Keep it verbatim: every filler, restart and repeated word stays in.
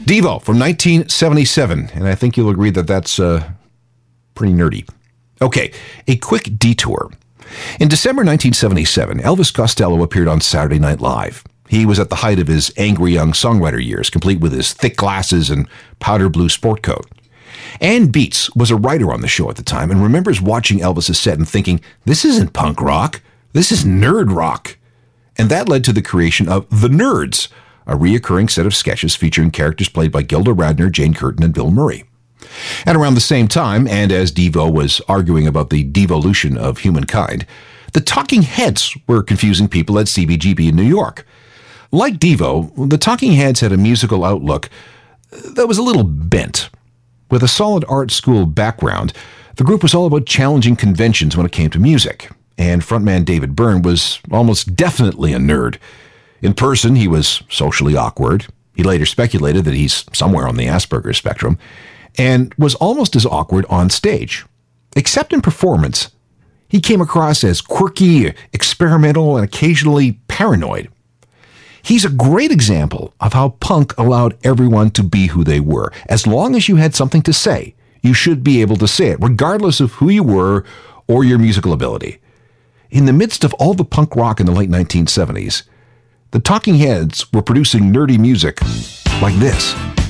Devo from nineteen seventy-seven, and I think you'll agree that that's uh, pretty nerdy. Okay, a quick detour. In December nineteen seventy-seven, Elvis Costello appeared on Saturday Night Live. He was at the height of his angry young songwriter years, complete with his thick glasses and powder blue sport coat. Ann Beats was a writer on the show at the time and remembers watching Elvis' set and thinking, this isn't punk rock, this is nerd rock. And that led to the creation of The Nerds, a reoccurring set of sketches featuring characters played by Gilda Radner, Jane Curtin, and Bill Murray. At around the same time, and as Devo was arguing about the devolution of humankind, the Talking Heads were confusing people at C B G B in New York. Like Devo, the Talking Heads had a musical outlook that was a little bent. With a solid art school background, the group was all about challenging conventions when it came to music, and frontman David Byrne was almost definitely a nerd. In person, he was socially awkward. He later speculated that he's somewhere on the Asperger's spectrum, and was almost as awkward on stage. Except in performance, he came across as quirky, experimental, and occasionally paranoid. He's a great example of how punk allowed everyone to be who they were. As long as you had something to say, you should be able to say it, regardless of who you were or your musical ability. In the midst of all the punk rock in the late nineteen seventies, the Talking Heads were producing nerdy music like this.